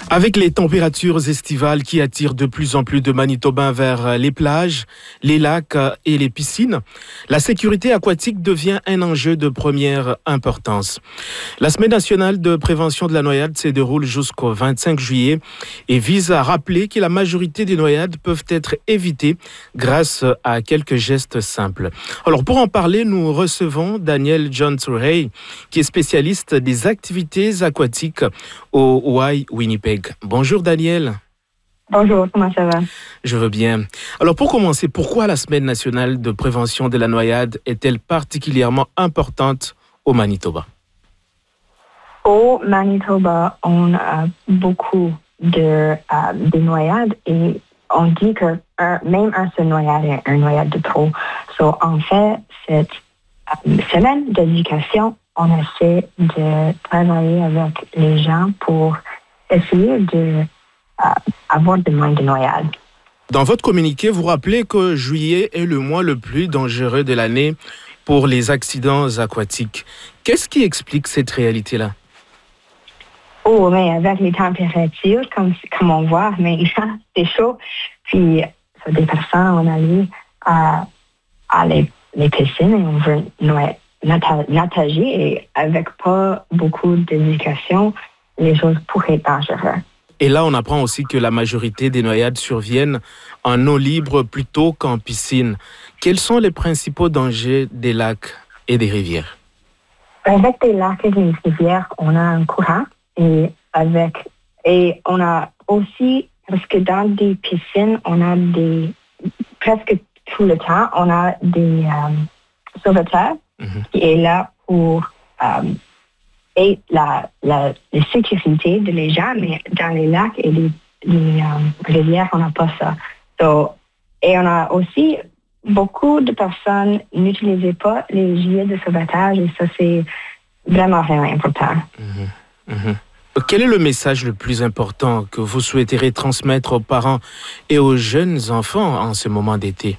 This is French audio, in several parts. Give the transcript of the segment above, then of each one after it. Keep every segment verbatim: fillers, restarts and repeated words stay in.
Avec les températures estivales qui attirent de plus en plus de Manitobains vers les plages, les lacs et les piscines, la sécurité aquatique devient un enjeu de première importance. La Semaine nationale de prévention de la noyade se déroule jusqu'au vingt-cinq juillet et vise à rappeler que la majorité des noyades peuvent être évitées grâce à quelques gestes simples. Alors pour en parler, nous recevons Daniel Jones-Ray, qui est spécialiste des activités aquatiques au Y-Winnipeg. Bonjour Daniel. Bonjour, comment ça va? Je veux bien. Alors pour commencer, pourquoi la Semaine nationale de prévention de la noyade est-elle particulièrement importante au Manitoba? Au Manitoba, on a beaucoup de, euh, de noyades et on dit que un, même un seul noyade est un noyade de trop. So, en fait, cette euh, semaine d'éducation, on essaie de travailler avec les gens pour essayer de euh, avoir de moins de noyades. Dans votre communiqué, vous rappelez que juillet est le mois le plus dangereux de l'année pour les accidents aquatiques. Qu'est-ce qui explique cette réalité-là? Oh, mais avec les températures, comme, comme on voit maintenant, c'est chaud. Puis, ça, des personnes, on allait à, à les, les piscines et on veut nager et avec pas beaucoup d'éducation, les choses pourraient être dangereuses. Et là, on apprend aussi que la majorité des noyades surviennent en eau libre plutôt qu'en piscine. Quels sont les principaux dangers des lacs et des rivières? Avec des lacs et des rivières, on a un courant et avec et on a aussi, parce que dans des piscines, on a des presque tout le temps, on a des euh, sauveteurs mm-hmm. qui est là pour euh, et la, la, la sécurité de les gens, mais dans les lacs et les, les um, rivières, on n'a pas ça. So, et on a aussi beaucoup de personnes n'utilisaient pas les gilets de sauvetage et ça, c'est vraiment, vraiment important. Mmh. Mmh. Quel est le message le plus important que vous souhaiterez transmettre aux parents et aux jeunes enfants en ce moment d'été?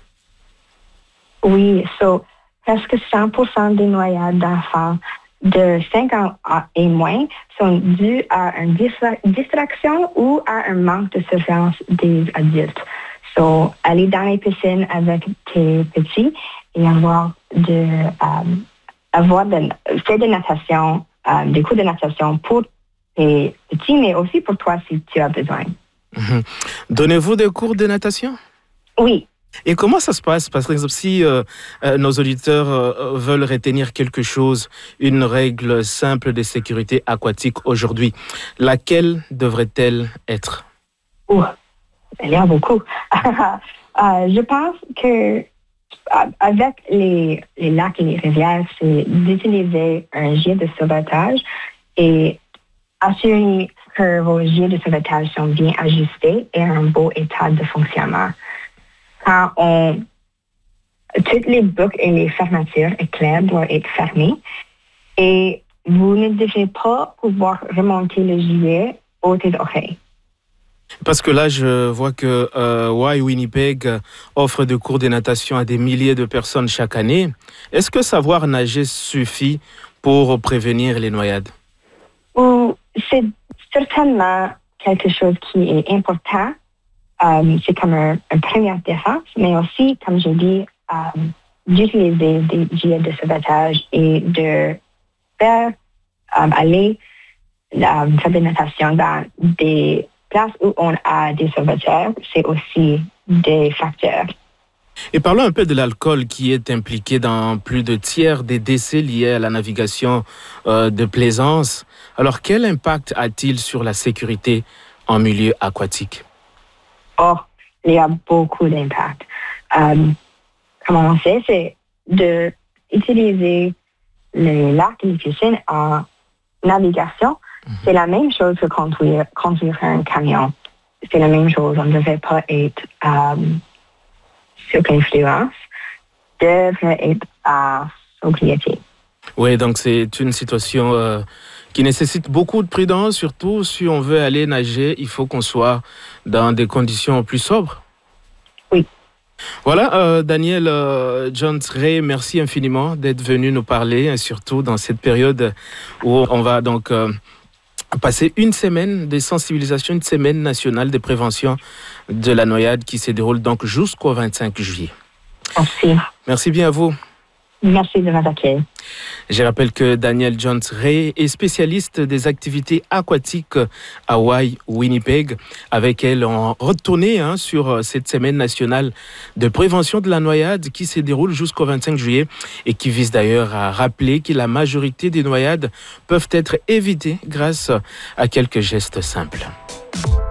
Oui, so, presque cent pour cent des noyades d'enfants de cinq ans et moins sont dues à une distraction ou à un manque de surveillance des adultes. So, aller dans les piscines avec tes petits et avoir de, um, avoir de, faire de natation, um, des cours de natation pour tes petits, mais aussi pour toi si tu as besoin. Mmh. Donnez-vous des cours de natation? Oui. Et comment ça se passe? Par exemple, si euh, euh, nos auditeurs euh, veulent retenir quelque chose, une règle simple de sécurité aquatique aujourd'hui, laquelle devrait-elle être? Oh, il y a beaucoup. euh, je pense que avec les, les lacs et les rivières, c'est d'utiliser un gilet de sauvetage et assurer que vos gilets de sauvetage sont bien ajustés et en bon état de fonctionnement. Quand on, toutes les boucles et les fermetures éclairs doivent être fermées et vous ne devez pas pouvoir remonter le gilet aux tes oreilles. Parce que là, je vois que euh, Y-Winnipeg offre des cours de natation à des milliers de personnes chaque année. Est-ce que savoir nager suffit pour prévenir les noyades? Ou c'est certainement quelque chose qui est important. Um, c'est comme un, une première défense, mais aussi, comme j'ai dit, um, d'utiliser des gilets de sauvetage et de faire um, aller um, faire des natations dans des places où on a des sauveteurs, c'est aussi des facteurs. Et parlons un peu de l'alcool qui est impliqué dans plus de tiers des décès liés à la navigation euh, de plaisance. Alors, quel impact a-t-il sur la sécurité en milieu aquatique? Oh, il y a beaucoup d'impact. Um, comment on fait, c'est d'utiliser les lacs et les piscines en navigation. Mm-hmm. C'est la même chose que conduire, conduire un camion. C'est la même chose. On ne devait pas être um, sous influence, devrait être à sobriété. Oui, donc c'est une situation euh, qui nécessite beaucoup de prudence, surtout si on veut aller nager, il faut qu'on soit dans des conditions plus sobres. Oui. Voilà, euh, Daniel euh, Jones-Ray, merci infiniment d'être venu nous parler, et surtout dans cette période où on va donc euh, passer une semaine de sensibilisation, une semaine nationale de prévention de la noyade qui se déroule donc jusqu'au vingt-cinq juillet. Merci. Merci bien à vous. Merci de m'attaquer. Je rappelle que Danielle Jones-Ray est spécialiste des activités aquatiques à Hawaï, Winnipeg. Avec elle, on retournait hein, sur cette semaine nationale de prévention de la noyade qui se déroule jusqu'au vingt-cinq juillet et qui vise d'ailleurs à rappeler que la majorité des noyades peuvent être évitées grâce à quelques gestes simples.